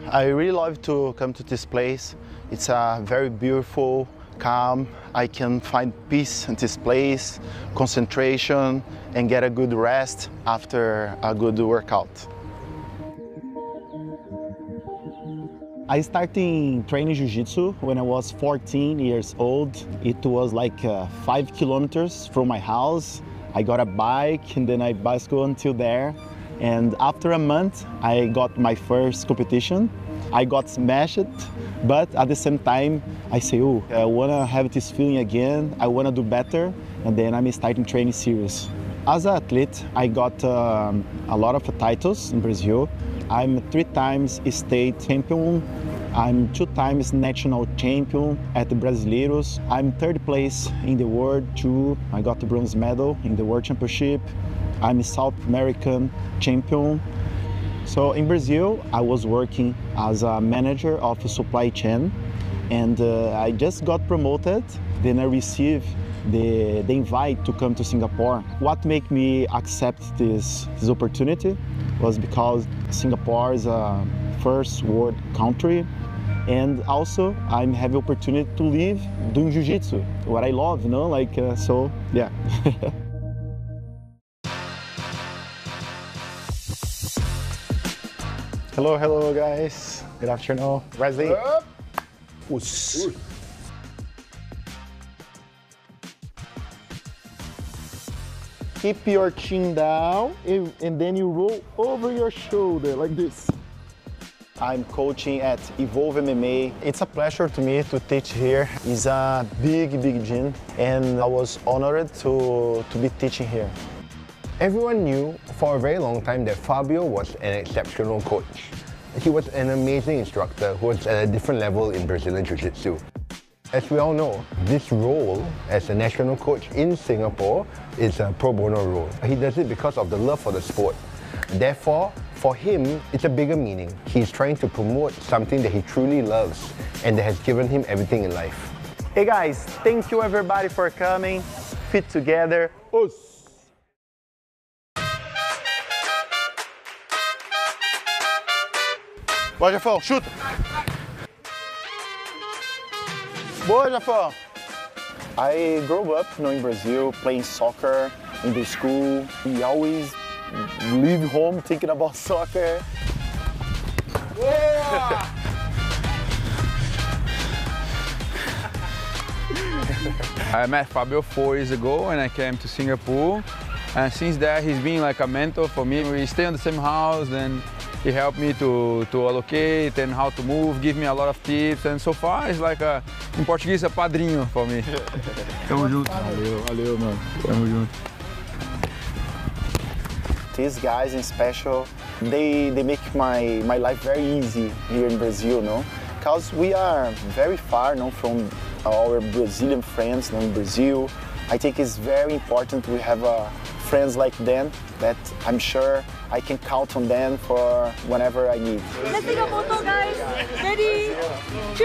I really love to come to this place. It's very beautiful, calm. I can find peace in this place, concentration, and get a good rest after a good workout. I started training Jiu-Jitsu when I was 14 years old. It was like 5 kilometers from my house. I got a bike and then I bicycled until there. And after a month, I got my first competition. I got smashed, but at the same time, I say, oh, I wanna have this feeling again. I wanna do better. And then I'm starting training serious. As an athlete, I got a lot of titles in Brazil. I'm 3 times state champion. I'm 2 times national champion at the Brasileiros. I'm 3rd place in the world too. I got the bronze medal in the World Championship. I'm a South American champion. So in Brazil, I was working as a manager of a supply chain, and I just got promoted. Then I received the invite to come to Singapore. What made me accept this opportunity was because Singapore is a first world country, and also I have the opportunity to live doing Jiu-Jitsu, what I love, you know, like, so, yeah. Hello guys, good afternoon. Wesley. Us. Keep your chin down and then you roll over your shoulder like this. I'm coaching at Evolve MMA. It's a pleasure to me to teach here. It's a big gym and I was honored to be teaching here. Everyone knew for a very long time that Fabio was an exceptional coach. He was an amazing instructor who was at a different level in Brazilian Jiu-Jitsu. As we all know, this role as a national coach in Singapore is a pro bono role. He does it because of the love for the sport. Therefore, for him, it's a bigger meaning. He's trying to promote something that he truly loves and that has given him everything in life. Hey guys, thank you everybody for coming. Fit together. Us. Boa, Jafão, chuta! Boa, Jafão! I grew up in Brazil playing soccer in the school. We always leave home thinking about soccer. I met Fabio 4 years ago when I came to Singapore, and since that he's been like a mentor for me. We stay in the same house, and he helped me to allocate and how to move, give me a lot of tips, and so far it's like in Portuguese, a padrinho for me. Tamo junto. Valeu, mano. Tamo junto. These guys in special, they make my life very easy here in Brazil, no? Because we are very far, no, from our Brazilian friends, no, in Brazil. I think it's very important we have friends like them that I'm sure I can count on them for whenever I need. Let's take a photo, guys. Ready?